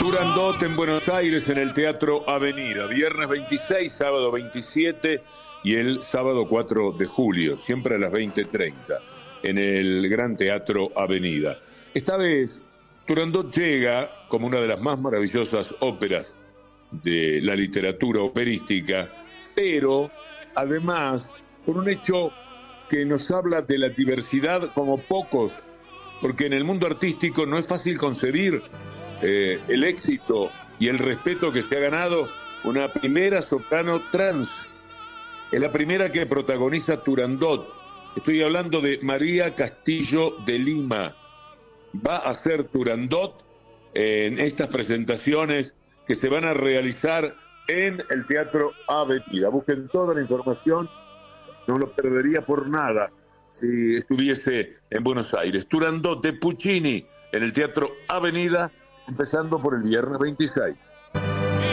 Turandot en Buenos Aires en el Teatro Avenida, viernes 26, sábado 27 y el sábado 4 de julio, siempre a las 20:30, en el Gran Teatro Avenida. Esta vez, Turandot llega como una de las más maravillosas óperas de la literatura operística, pero además con un hecho que nos habla de la diversidad como pocos, porque en el mundo artístico no es fácil concebir el éxito y el respeto que se ha ganado una primera soprano trans. Es la primera que protagoniza Turandot. Estoy hablando de María Castillo de Lima. Va a ser Turandot en estas presentaciones que se van a realizar en el Teatro Avenida. Busquen toda la información, no lo perdería por nada si estuviese en Buenos Aires. Turandot de Puccini en el Teatro Avenida, empezando por el viernes 26.